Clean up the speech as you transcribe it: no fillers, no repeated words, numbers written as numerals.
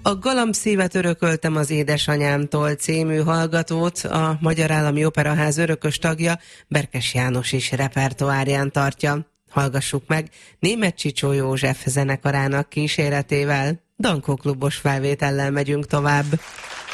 A Galambszívet örököltem az édesanyámtól című hallgatót a Magyar Állami Operaház örökös tagja, Berkes János is repertoárján tartja. Hallgassuk meg Németh Csicsó József zenekarának kíséretével. Dankó klubos felvétellel megyünk tovább.